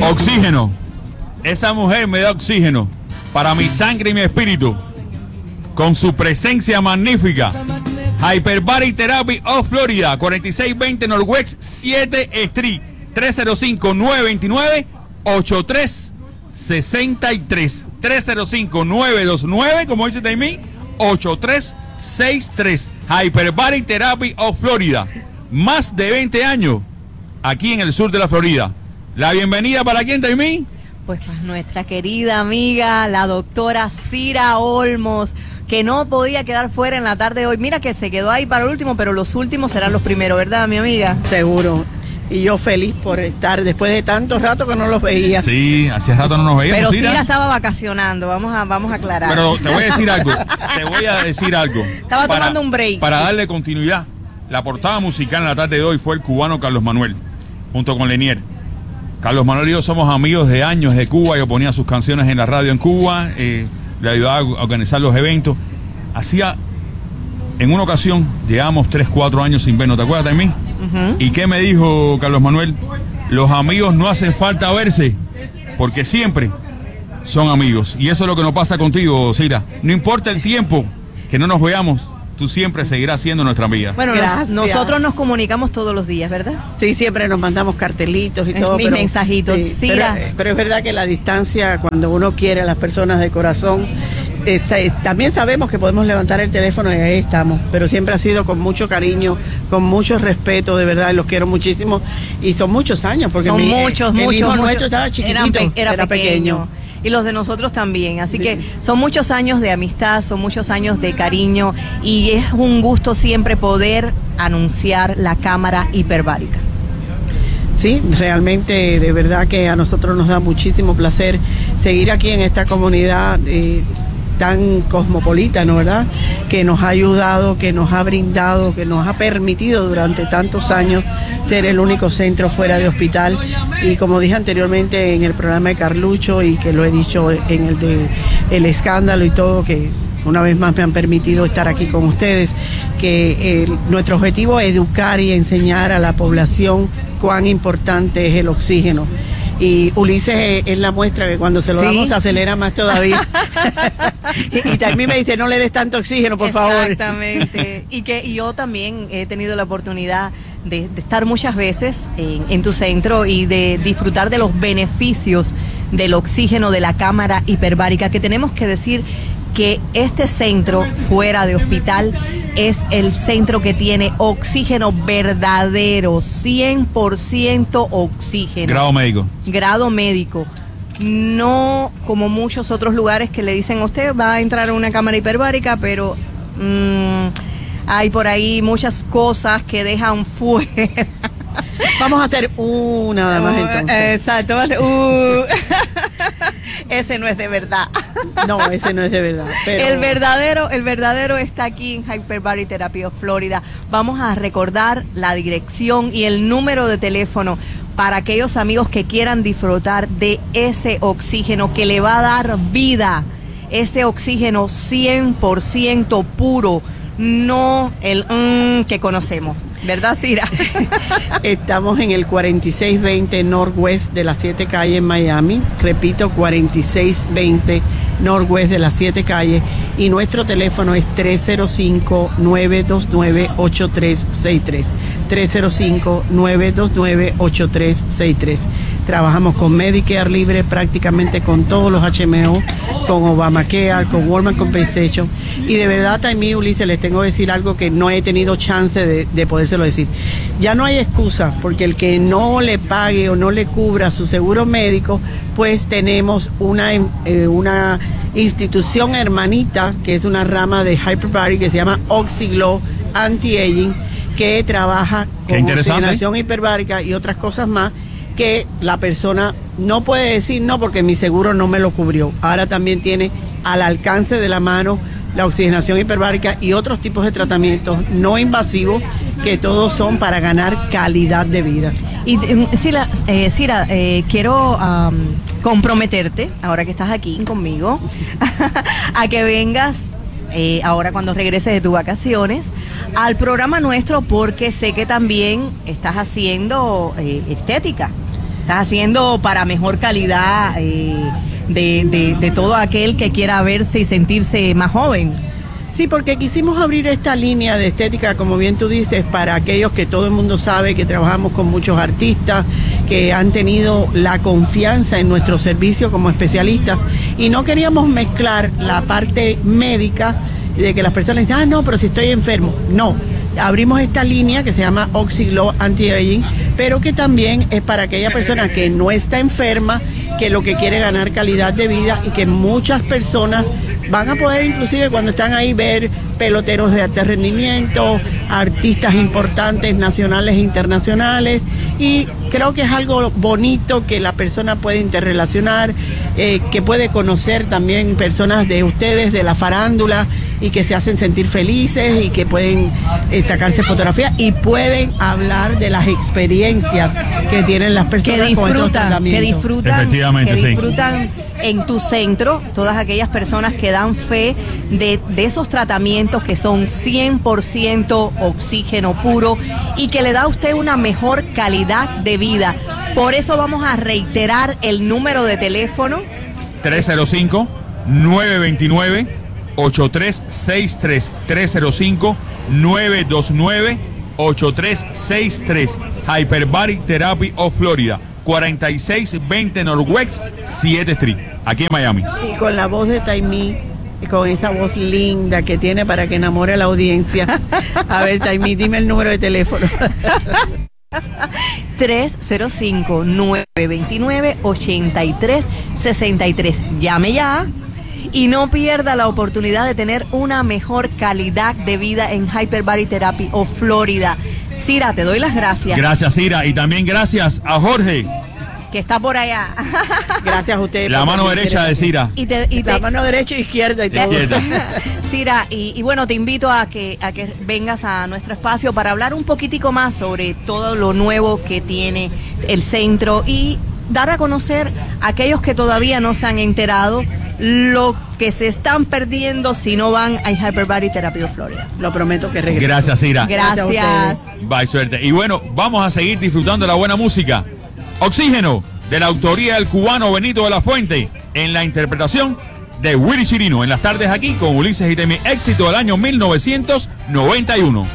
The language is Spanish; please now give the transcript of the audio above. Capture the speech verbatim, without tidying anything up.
Oxígeno. Esa mujer me da oxígeno para mi sangre y mi espíritu. Con su presencia magnífica. Hyperbaric Therapy of Florida, cuarenta y seis veinte Northwest siete Street, tres cero cinco, nueve dos nueve, ocho tres seis tres. tres cero cinco, nueve dos nueve, como dice Taimí, ocho tres seis tres. Hyperbaric Therapy of Florida. Más de veinte años aquí en el sur de la Florida. La bienvenida para quién, Taimí. Pues para nuestra querida amiga, la doctora Cira Olmos, que no podía quedar fuera en la tarde de hoy. Mira que se quedó ahí para el último, pero los últimos serán los primeros, ¿verdad, mi amiga? Seguro. Y yo feliz por estar después de tanto rato que no los veía. Sí, hacía rato no nos veíamos. Pero Cira, Cira estaba vacacionando, vamos a, vamos a aclarar. Pero te voy a decir algo, te voy a decir algo. Estaba para, tomando un break. Para darle continuidad, la portada musical en la tarde de hoy fue el cubano Carlos Manuel, junto con Lenier. Carlos Manuel y yo somos amigos de años de Cuba. Yo ponía sus canciones en la radio en Cuba, eh, le ayudaba a organizar los eventos. Hacía, en una ocasión, llevamos tres, cuatro años sin vernos, ¿te acuerdas de mí? Uh-huh. ¿Y qué me dijo Carlos Manuel? Los amigos no hacen falta verse, porque siempre son amigos. Y eso es lo que nos pasa contigo, Cira. No importa el tiempo que no nos veamos, tú siempre seguirás siendo nuestra amiga. Bueno, nos, nosotros nos comunicamos todos los días, ¿verdad? Sí, siempre nos mandamos cartelitos y todo. Mis pero, mensajitos. Sí, Cira. Pero, pero es verdad que la distancia, cuando uno quiere a las personas de corazón, es, es, también sabemos que podemos levantar el teléfono y ahí estamos, pero siempre ha sido con mucho cariño, con mucho respeto, de verdad, los quiero muchísimo. Y son muchos años, porque son mi, muchos, el muchos, hijo muchos. nuestro estaba chiquitito, era, pe era, era pequeño. pequeño. Y los de nosotros también, así sí. que son muchos años de amistad, son muchos años de cariño y es un gusto siempre poder anunciar la cámara hiperbárica. Sí, realmente de verdad que a nosotros nos da muchísimo placer seguir aquí en esta comunidad eh, tan cosmopolita, ¿no, verdad? Que nos ha ayudado, que nos ha brindado, que nos ha permitido durante tantos años ser el único centro fuera de hospital. Y como dije anteriormente en el programa de Carlucho y que lo he dicho en el de El Escándalo y todo, que una vez más me han permitido estar aquí con ustedes, que eh, nuestro objetivo es educar y enseñar a la población cuán importante es el oxígeno. Y Ulises es la muestra que cuando se lo ¿Sí? damos se acelera más todavía. y, y también me dice, no le des tanto oxígeno, por favor. Exactamente. y que yo también he tenido la oportunidad de, de estar muchas veces en, en tu centro y de disfrutar de los beneficios del oxígeno de la cámara hiperbárica, que tenemos que decir que este centro fuera de hospital es el centro que tiene oxígeno verdadero, cien por ciento oxígeno. Grado médico. Grado médico. No como muchos otros lugares que le dicen, usted va a entrar a una cámara hiperbárica, pero mmm, hay por ahí muchas cosas que dejan fuera. Vamos a hacer una nada más entonces. Exacto, va a ser, uh. Ese no es de verdad. No, ese no es de verdad. Pero... El verdadero, el verdadero está aquí en Hyperbaric Therapy of Florida. Vamos a recordar la dirección y el número de teléfono para aquellos amigos que quieran disfrutar de ese oxígeno que le va a dar vida. Ese oxígeno cien por ciento puro, no el mm, que conocemos. ¿Verdad, Cira? Estamos en el cuarenta y seis veinte Northwest de las siete calles en Miami. Repito, cuarenta y seis veinte Northwest de las siete calles. Y nuestro teléfono es tres cero cinco, nueve dos nueve, ocho tres seis tres. tres cero cinco, nueve dos nueve, ocho tres seis tres. Trabajamos con Medicare Libre, prácticamente con todos los H M O, con Obamacare, con Workers' Compensation. Y de verdad, a mí, Ulises, les tengo que decir algo que no he tenido chance de, de podérselo decir. Ya no hay excusa, porque el que no le pague o no le cubra su seguro médico, pues tenemos una, eh, una institución hermanita, que es una rama de Hyperbaric, que se llama Oxyglow Anti-Aging, que trabaja con oxigenación hiperbárica y otras cosas más, que la persona no puede decir no porque mi seguro no me lo cubrió. Ahora también tiene al alcance de la mano la oxigenación hiperbárica y otros tipos de tratamientos no invasivos que todos son para ganar calidad de vida. Y Cira, eh, Cira eh, quiero um, comprometerte, ahora que estás aquí conmigo, a que vengas eh, ahora cuando regreses de tus vacaciones al programa nuestro, porque sé que también estás haciendo eh, estética. Estás haciendo para mejor calidad eh, de, de, de todo aquel que quiera verse y sentirse más joven. Sí, porque quisimos abrir esta línea de estética, como bien tú dices, para aquellos que todo el mundo sabe que trabajamos con muchos artistas, que han tenido la confianza en nuestro servicio como especialistas, y no queríamos mezclar la parte médica de que las personas dicen, ah, no, pero si estoy enfermo. No, abrimos esta línea que se llama OxyGlow Anti-Aging, pero que también es para aquella persona que no está enferma, que lo que quiere ganar calidad de vida, y que muchas personas van a poder, inclusive cuando están ahí, ver peloteros de alto rendimiento, artistas importantes nacionales e internacionales, y creo que es algo bonito que la persona puede interrelacionar, eh, que puede conocer también personas de ustedes, de la farándula, y que se hacen sentir felices y que pueden eh, sacarse fotografías y pueden hablar de las experiencias que tienen las personas que con estos disfrutan, tratamientos. que disfrutan, Efectivamente, que sí. disfrutan en tu centro, todas aquellas personas que dan fe de, de esos tratamientos que son cien por ciento oxígeno puro y que le da a usted una mejor calidad de vida. Por eso vamos a reiterar el número de teléfono. tres cero cinco, nueve dos nueve, ocho tres seis tres. tres cero cinco, nueve dos nueve, ocho tres seis tres. Hyperbaric Therapy of Florida, cuarenta y seis veinte Northwest siete Street, aquí en Miami. Y con la voz de Taimí, con esa voz linda que tiene para que enamore a la audiencia. A ver, Taimí, dime el número de teléfono. tres cero cinco, nueve dos nueve, ocho tres seis tres. Llame ya y no pierda la oportunidad de tener una mejor calidad de vida en Hyperbaric Therapy of Florida. Cira, te doy las gracias. Gracias, Cira, y también gracias a Jorge, Que está por allá. Gracias a ustedes. la por mano permitir derecha de esto. Cira. Y te, y La te- mano derecha e izquierda y todo. Izquierda. Cira, y, y bueno, te invito a que, a que vengas a nuestro espacio para hablar un poquitico más sobre todo lo nuevo que tiene el centro y dar a conocer a aquellos que todavía no se han enterado lo que se están perdiendo si no van a Hyperbaric Therapy of Florida. Lo prometo que regreso. Gracias, Cira. Gracias a Gracias. ustedes. Bye, suerte. Y bueno, vamos a seguir disfrutando de la buena música. Oxígeno, de la autoría del cubano Benito de la Fuente, en la interpretación de Willy Chirino. En las tardes aquí con Ulises y Temi, éxito del año mil novecientos noventa y uno.